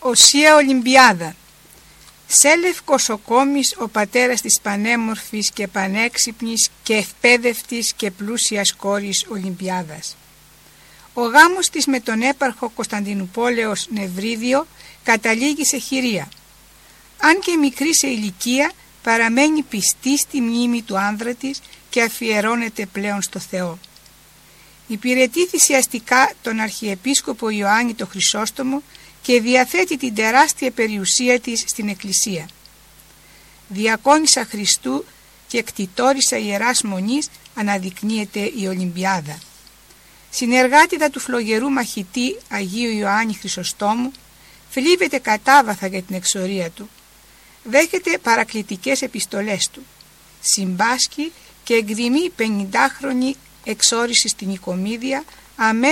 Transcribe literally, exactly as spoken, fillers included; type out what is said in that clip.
Οσία Ολυμπιάδα. Σέλευ Κοσοκόμης, ο πατέρας της πανέμορφης και πανέξυπνης και ευπαίδευτης και πλούσιας κόρης Ολυμπιάδας. Ο γάμος της με τον έπαρχο Κωνσταντινουπόλεως Νευρίδιο καταλήγει σε χειρία. Αν και μικρή σε ηλικία, παραμένει πιστή στη μνήμη του άνδρα της και αφιερώνεται πλέον στο Θεό. Υπηρετεί θυσιαστικά τον Αρχιεπίσκοπο Ιωάννη το Χρυσόστομο και διαθέτει την τεράστια περιουσία της στην Εκκλησία. Διακόνισσα Χριστού και κτητόρισα Ιεράς Μονής αναδεικνύεται η Ολυμπιάδα. Συνεργάτητα του φλογερού μαχητή Αγίου Ιωάννη Χρυσοστόμου, θλίβεται κατάβαθα για την εξορία του. Δέχεται παρακλητικές επιστολές του. Συμπάσχει και εκδημεί πενηντάχρονη εξόριση στην Οικομίδια αμέσως